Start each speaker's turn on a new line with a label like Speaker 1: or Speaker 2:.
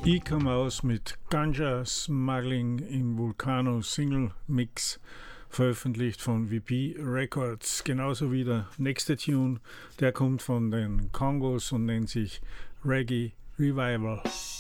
Speaker 1: Ich komme aus mit Ganja Smuggling im Vulcano Single Mix, veröffentlicht von VP Records. Genauso wie der nächste Tune, der kommt von den Kongos und nennt sich Reggae Revival.